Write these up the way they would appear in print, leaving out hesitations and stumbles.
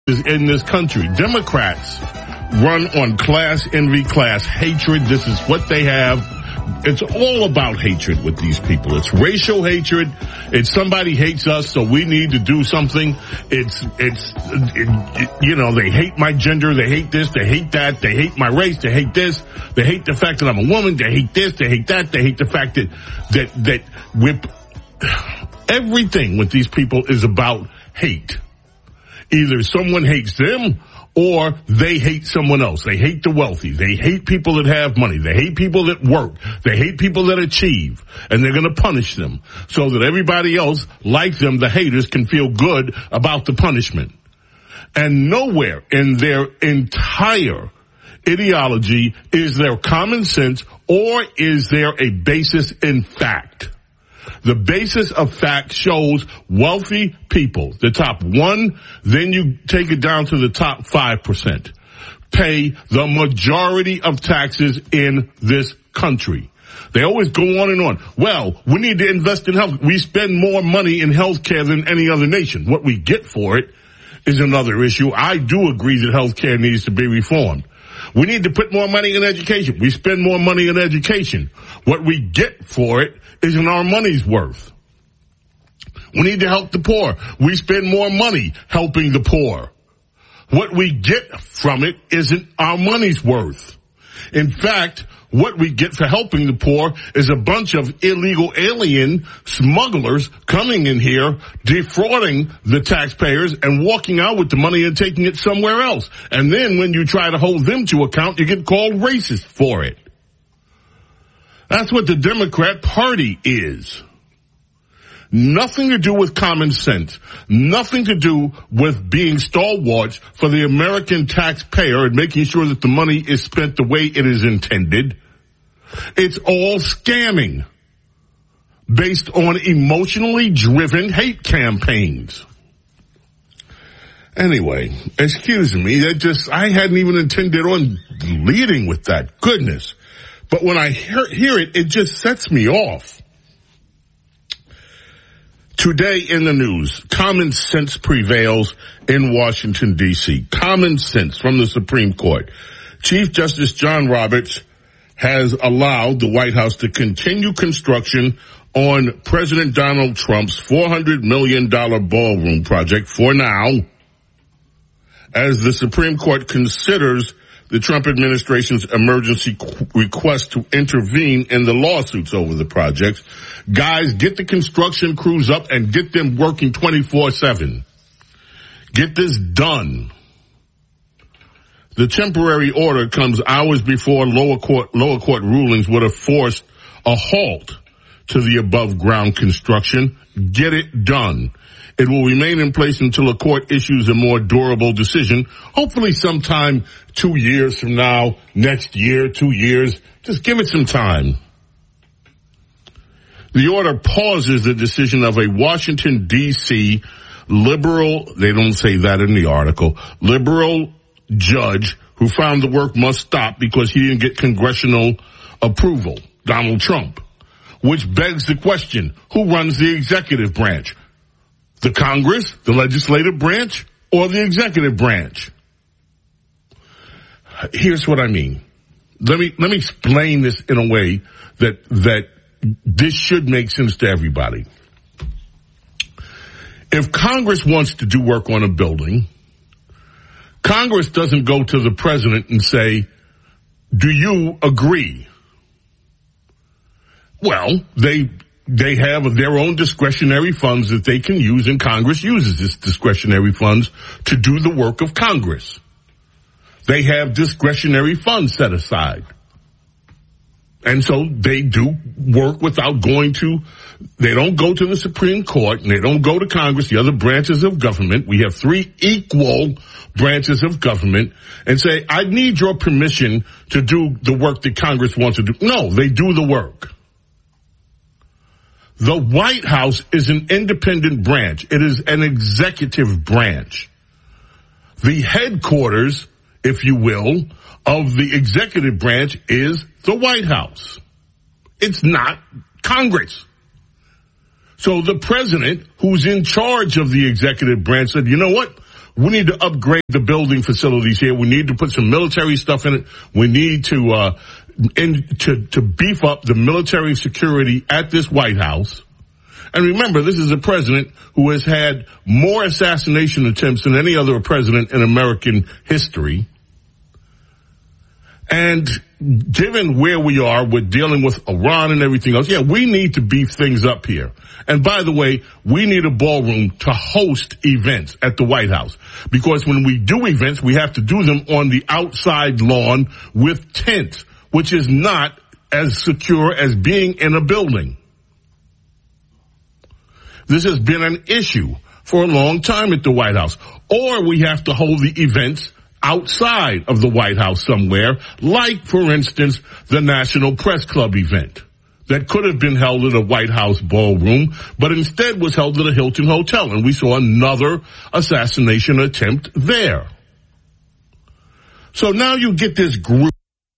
in this country. Democrats run on class envy, class hatred. This is what they have. It's all about hatred with these people. It's racial hatred. It's somebody hates us, so we need to do something. It's they hate my gender. They hate this. They hate that. They hate my race. They hate this. They hate the fact that I'm a woman. They hate this. They hate that. They hate the fact that everything with these people is about hate. Either someone hates them or they hate someone else. They hate the wealthy. They hate people that have money. They hate people that work. They hate people that achieve. And they're going to punish them so that everybody else, like them, the haters, can feel good about the punishment. And nowhere in their entire ideology is there common sense or is there a basis in fact. The basis of fact shows wealthy people, the top 1%, then you take it down to the top 5%, pay the majority of taxes in this country. They always go on and on. Well, we need to invest in health. We spend more money in health care than any other nation. What we get for it is another issue. I do agree that health care needs to be reformed. We need to put more money in education. We spend more money in education. What we get for it isn't our money's worth. We need to help the poor. We spend more money helping the poor. What we get from it isn't our money's worth. In fact, what we get for helping the poor is a bunch of illegal alien smugglers coming in here, defrauding the taxpayers and walking out with the money and taking it somewhere else. And then when you try to hold them to account, you get called racist for it. That's what the Democrat Party is. Nothing to do with common sense. Nothing to do with being stalwarts for the American taxpayer and making sure that the money is spent the way it is intended. It's all scamming based on emotionally driven hate campaigns. Anyway, excuse me. I hadn't even intended on leading with that. Goodness. But when I hear it, it just sets me off. Today in the news, common sense prevails in Washington, D.C. Common sense from the Supreme Court. Chief Justice John Roberts has allowed the White House to continue construction on President Donald Trump's $400 million ballroom project for now, as the Supreme Court considers the Trump administration's emergency request to intervene in the lawsuits over the project. Guys, get the construction crews up and get them working 24/7. Get this done. The temporary order comes hours before lower court rulings would have forced a halt to the above ground construction. Get it done. It will remain in place until a court issues a more durable decision, hopefully sometime 2 years from now, next year, 2 years. Just give it some time. The order pauses the decision of a Washington, D.C. liberal, they don't say that in the article, liberal judge who found the work must stop because he didn't get congressional approval, Donald Trump, which begs the question, who runs the executive branch? The Congress, the legislative branch, or the executive branch? Here's what I mean. Let me explain this in a way that this should make sense to everybody. If Congress wants to do work on a building, Congress doesn't go to the president and say, do you agree? Well, they have their own discretionary funds that they can use, and Congress uses this discretionary funds to do the work of Congress. They have discretionary funds set aside. And so they do work without they don't go to the Supreme Court, and they don't go to Congress, the other branches of government. We have 3 equal branches of government, and say, I need your permission to do the work that Congress wants to do. No, they do the work. The White House is an independent branch. It is an executive branch. The headquarters, if you will, of the executive branch is the White House. It's not Congress. So the president, who's in charge of the executive branch, said, you know what? We need to upgrade the building facilities here. We need to put some military stuff in it. We need to beef up the military security at this White House. And remember, this is a president who has had more assassination attempts than any other president in American history. And given where we are with dealing with Iran and everything else, we need to beef things up here. And by the way, we need a ballroom to host events at the White House. Because when we do events, we have to do them on the outside lawn with tents, which is not as secure as being in a building. This has been an issue for a long time at the White House. Or we have to hold the events outside of the White House somewhere, like, for instance, the National Press Club event that could have been held at a White House ballroom, but instead was held at a Hilton hotel, and we saw another assassination attempt there. So now you get this group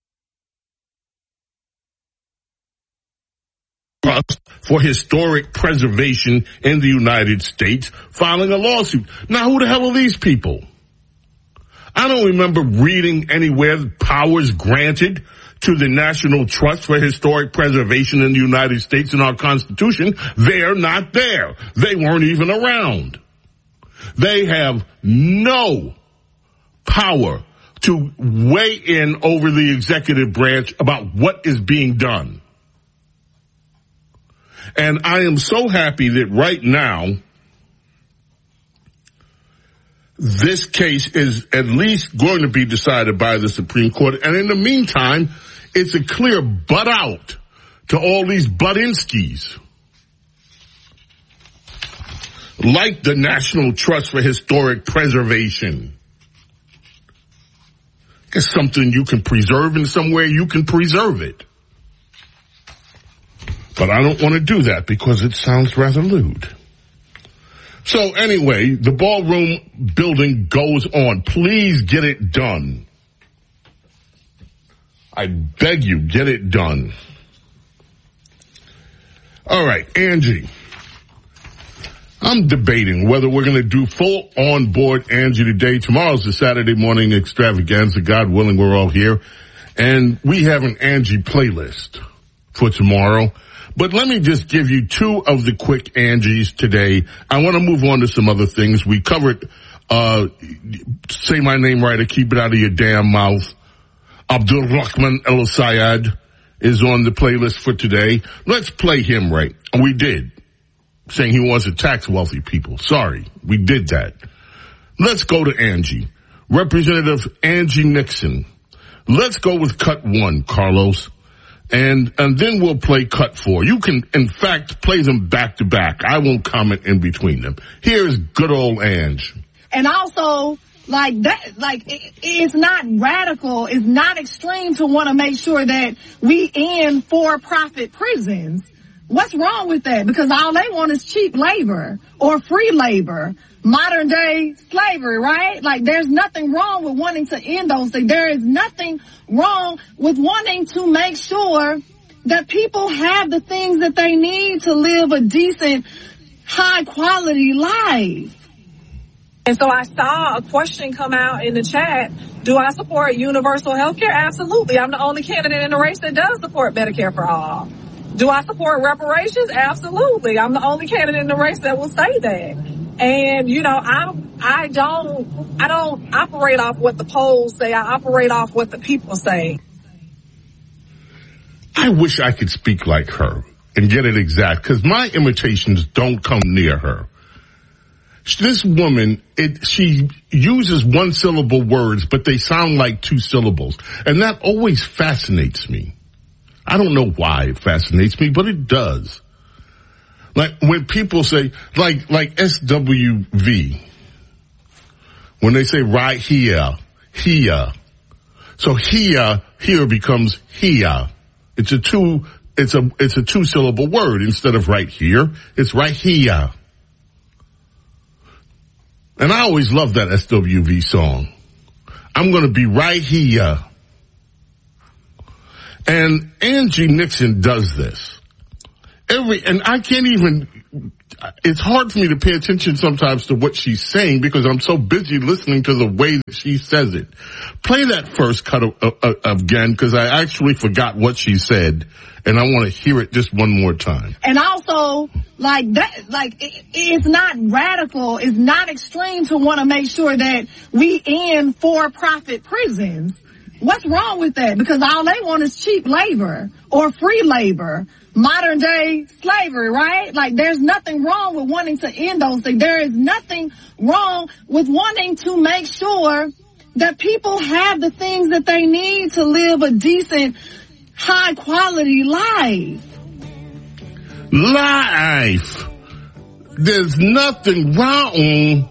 for historic preservation in the United States filing a lawsuit. Now, who the hell are these people? I don't remember reading anywhere powers granted to the National Trust for Historic Preservation in the United States in our Constitution. They're not there. They weren't even around. They have no power to weigh in over the executive branch about what is being done. And I am so happy that right now, this case is at least going to be decided by the Supreme Court. And in the meantime, it's a clear butt out to all these Butinskis. Like the National Trust for Historic Preservation. It's something you can preserve in somewhere you can preserve it. But I don't want to do that because it sounds rather lewd. So anyway, the ballroom building goes on. Please get it done. I beg you, get it done. All right, Angie. I'm debating whether we're going to do full on board Angie today. Tomorrow's the Saturday morning extravaganza. God willing, we're all here. And we have an Angie playlist for tomorrow. But let me just give you two of the quick Angies today. I want to move on to some other things. We covered, say my name right or keep it out of your damn mouth. Abdul Rahman El Sayed is on the playlist for today. Let's play him right. And we did. Saying he wants to tax wealthy people. Sorry, we did that. Let's go to Angie. Representative Angie Nixon. Let's go with cut one, Carlos. And then we'll play cut four. You can, in fact, play them back to back. I won't comment in between them. Here's good old Ange. And also, it's not radical, it's not extreme to want to make sure that we end for-profit prisons. What's wrong with that? Because all they want is cheap labor or free labor, modern day slavery, right? Like, there's nothing wrong with wanting to end those things. There is nothing wrong with wanting to make sure that people have the things that they need to live a decent, high quality life. And so I saw a question come out in the chat. Do I support universal health care? Absolutely. I'm the only candidate in the race that does support Medicare for all. Do I support reparations? Absolutely. I'm the only candidate in the race that will say that. And, you know, I don't operate off what the polls say. I operate off what the people say. I wish I could speak like her and get it exact, because my imitations don't come near her. This woman, she uses one syllable words, but they sound like two syllables. And that always fascinates me. I don't know why it fascinates me, but it does. Like when people say, like SWV, when they say right here. So here becomes here. It's a two syllable word instead of right here. It's right here. And I always love that SWV song. I'm going to be right here. And Angie Nixon does this. And I can't even it's hard for me to pay attention sometimes to what she's saying because I'm so busy listening to the way that she says it. Play that first cut again because I actually forgot what she said and I want to hear it just one more time. And also, it's not radical, it's not extreme to want to make sure that we end for-profit prisons. What's wrong with that? Because all they want is cheap labor or free labor. Modern day slavery, right? Like there's nothing wrong with wanting to end those things. There is nothing wrong with wanting to make sure that people have the things that they need to live a decent, high quality life. There's nothing wrong.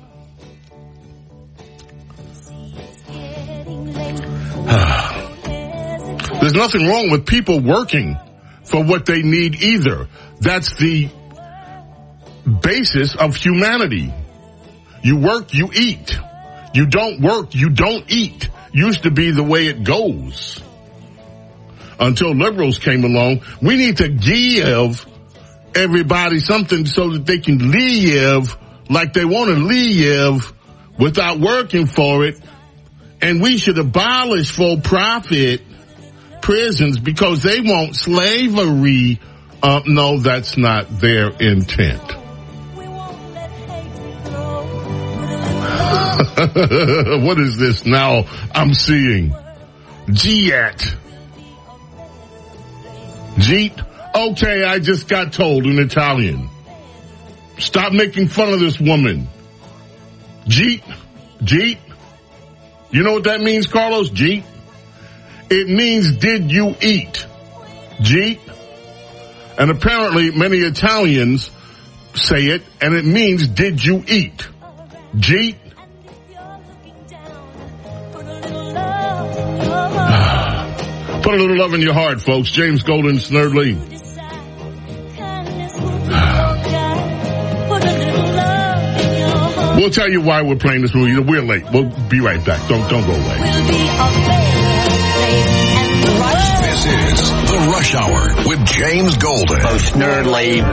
There's nothing wrong with people working for what they need either. That's the basis of humanity. You work, you eat. You don't work, you don't eat. Used to be the way it goes. Until liberals came along, we need to give everybody something so that they can live like they want to live without working for it. And we should abolish for-profit prisons because they want slavery. No, that's not their intent. What is this now I'm seeing? Jeet. Okay, I just got told in Italian. Stop making fun of this woman. Jeet. You know what that means, Carlos? Jeet? It means, did you eat? Jeet? And apparently many Italians say it, and it means, did you eat? Jeet? Put a little love in your heart, folks. James Golden, Snerdley. We'll tell you why we're playing this movie. We're late. We'll be right back. Don't go away. This is The Rush Hour with James Golden. Oh, Snerdley.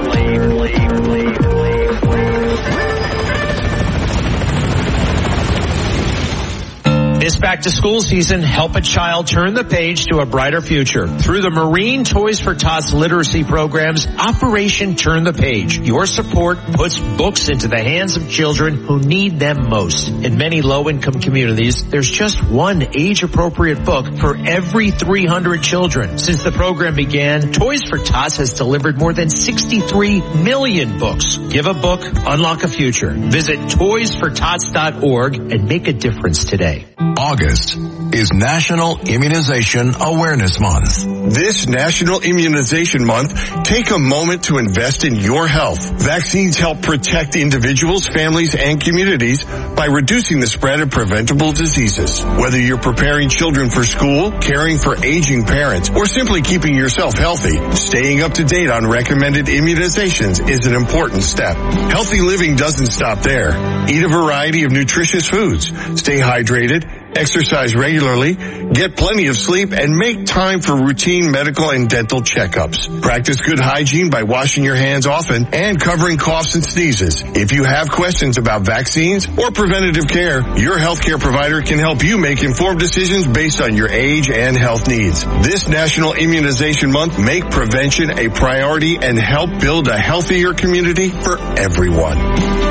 This back-to-school season, help a child turn the page to a brighter future. Through the Marine Toys for Tots literacy programs, Operation Turn the Page. Your support puts books into the hands of children who need them most. In many low-income communities, there's just one age-appropriate book for every 300 children. Since the program began, Toys for Tots has delivered more than 63 million books. Give a book, unlock a future. Visit toysfortots.org and make a difference today. August is National Immunization Awareness Month. This National Immunization Month, take a moment to invest in your health. Vaccines help protect individuals, families, and communities by reducing the spread of preventable diseases. Whether you're preparing children for school, caring for aging parents, or simply keeping yourself healthy, staying up to date on recommended immunizations is an important step. Healthy living doesn't stop there. Eat a variety of nutritious foods. Stay hydrated. Exercise regularly, get plenty of sleep, and make time for routine medical and dental checkups. Practice good hygiene by washing your hands often and covering coughs and sneezes. If you have questions about vaccines or preventative care, your healthcare provider can help you make informed decisions based on your age and health needs. This National Immunization Month, make prevention a priority and help build a healthier community for everyone.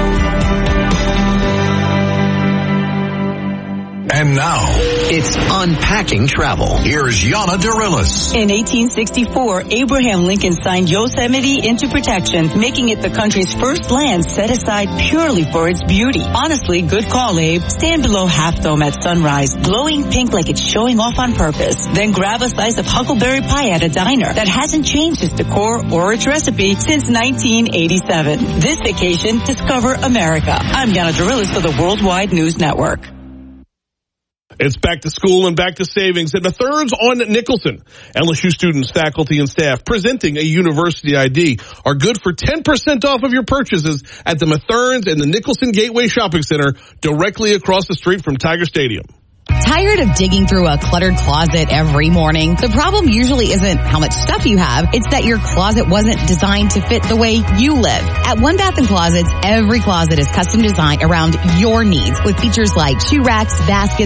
And now, it's Unpacking Travel. Here's Yana Dorillis. In 1864, Abraham Lincoln signed Yosemite into protection, making it the country's first land set aside purely for its beauty. Honestly, good call, Abe. Stand below Half Dome at sunrise, glowing pink like it's showing off on purpose. Then grab a slice of huckleberry pie at a diner that hasn't changed its decor or its recipe since 1987. This vacation, discover America. I'm Yana Dorillis for the Worldwide News Network. It's back to school and back to savings at Methurns on Nicholson. LSU students, faculty, and staff presenting a university ID are good for 10% off of your purchases at the Methurns and the Nicholson Gateway Shopping Center directly across the street from Tiger Stadium. Tired of digging through a cluttered closet every morning? The problem usually isn't how much stuff you have, it's that your closet wasn't designed to fit the way you live. At One Bath & Closets, every closet is custom designed around your needs with features like shoe racks, baskets,